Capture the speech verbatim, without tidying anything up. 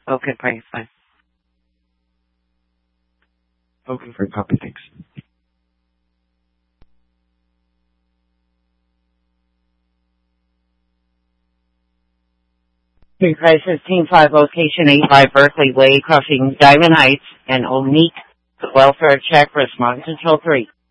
Okay, great, fine. Okay, for copy, thanks. Three Crisis Team five, Location eight five Berkeley Way, crossing Diamond Heights and Oneek, welfare check, response until three.